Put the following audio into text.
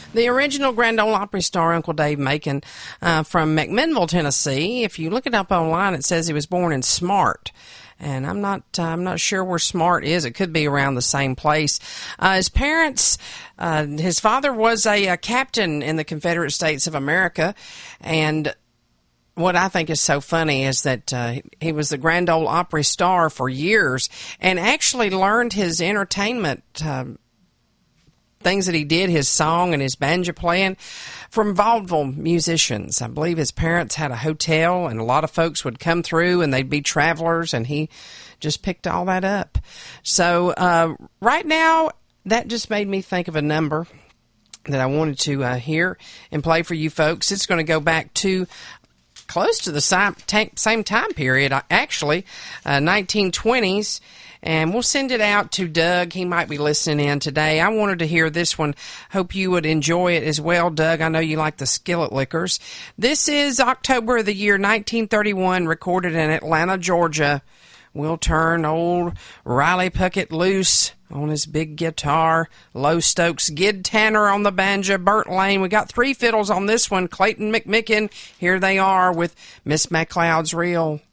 The original Grand Ole Opry star, Uncle Dave Macon, from McMinnville, Tennessee. If you look it up online, it says he was born in Smart. And I'm not sure where Smart is. It could be around the same place. His parents, his father was a captain in the Confederate States of America, and what I think is so funny is that he was the Grand Ole Opry star for years, and actually learned his entertainment things that he did, his song and his banjo playing, from vaudeville musicians. I believe his parents had a hotel, and a lot of folks would come through, and they'd be travelers, and he just picked all that up. So right now, that just made me think of a number that I wanted to hear and play for you folks. It's going to go back to close to the same time period, actually, 1920s. And we'll send it out to Doug. He might be listening in today. I wanted to hear this one. Hope you would enjoy it as well, Doug. I know you like the Skillet Lickers. This is October of the year 1931, recorded in Atlanta, Georgia. We'll turn old Riley Puckett loose on his big guitar. Low Stokes, Gid Tanner on the banjo, Burt Lane. We got three fiddles on this one. Clayton McMicken. Here they are with Miss MacLeod's Reel.